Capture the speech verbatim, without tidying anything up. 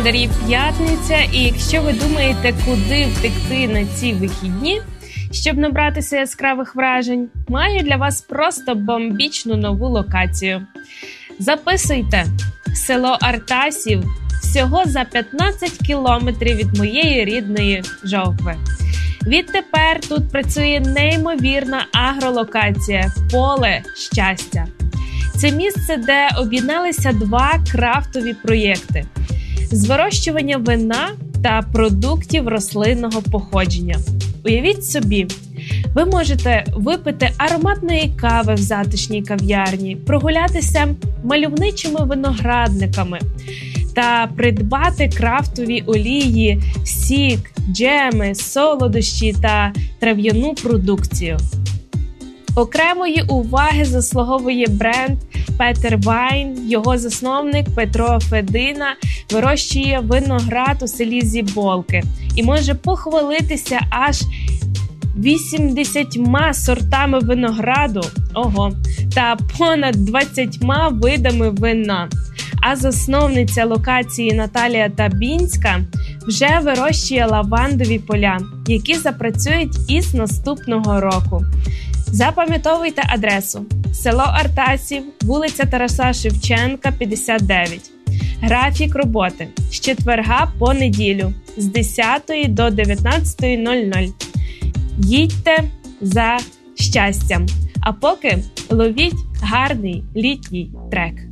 господарі, п'ятниця, і якщо ви думаєте, куди втекти на ці вихідні, щоб набратися яскравих вражень, маю для вас просто бомбічну нову локацію. Записуйте! Село Артасів всього за п'ятнадцять кілометрів від моєї рідної Жовкви. Відтепер тут працює неймовірна агролокація «Поле щастя». Це місце, де об'єдналися два крафтові проєкти – з вирощування вина та продуктів рослинного походження. Уявіть собі, ви можете випити ароматної кави в затишній кав'ярні, прогулятися мальовничими виноградниками та придбати крафтові олії, сік, джеми, солодощі та трав'яну продукцію. Окремої уваги заслуговує бренд Петер Вайн. Його засновник Петро Федина вирощує виноград у селі Зіболки і може похвалитися аж вісімдесятьма сортами винограду, ого, та понад двадцятьма видами вина. А засновниця локації Наталія Табінська вже вирощує лавандові поля, які запрацюють із наступного року. Запам'ятовуйте адресу: село Артасів, вулиця Тараса Шевченка, п'ятдесят дев'ять. Графік роботи з четверга по неділю з десятої до дев'ятнадцятої нуль нуль. Їдьте за щастям, а поки ловіть гарний літній трек.